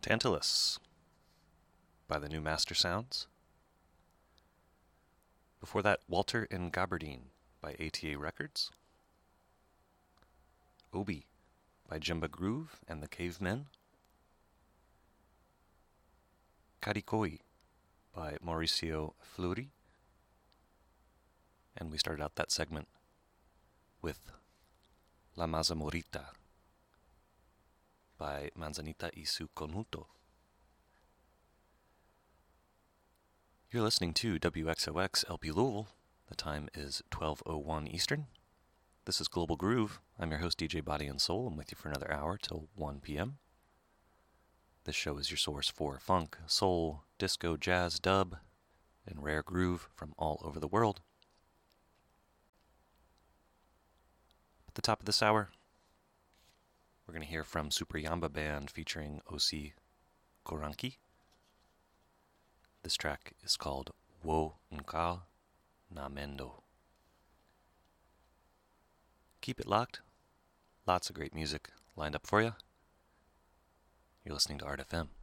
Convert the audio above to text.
Tantalus by the New Master Sounds. Before that, Walter in Gabardine by ATA Records. Obi by Jimba Groove and the Cavemen. Karikoi by Mauricio Fleury. And we started out that segment with La Mazamorita by Manzanita y su Conjunto. You're listening to WXOX LP Louisville. The time is 12:01 Eastern. This is Global Groove. I'm your host, DJ Body and Soul. I'm with you for another hour till 1 p.m. This show is your source for funk, soul, disco, jazz, dub, and rare groove from all over the world. At the top of this hour, we're going to hear from Super Yamba Band featuring Osi Koranki. This track is called Wo Nka Na Mendo. Keep it locked. Lots of great music lined up for you. You're listening to Art FM.